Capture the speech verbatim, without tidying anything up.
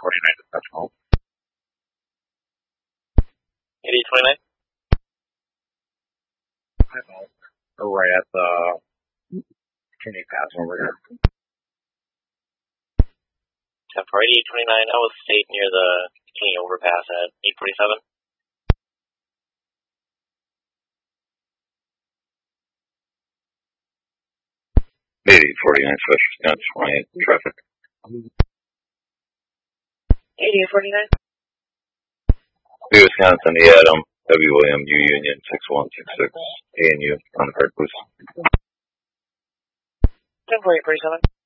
forty-nine dispatch. eighty twenty-nine? Hi, Paul. We're right at the Kenny Pass over here. ten four eighty twenty-nine, I was stayed near the Kenny overpass at eight forty-seven. eighty forty-nine, Switch, Wisconsin, twenty-eight, traffic. eighty forty-nine? B, Wisconsin, E, Adam, W, William, U, Union, six one six six, A, and U, on the card, please. ten four eight forty-seven.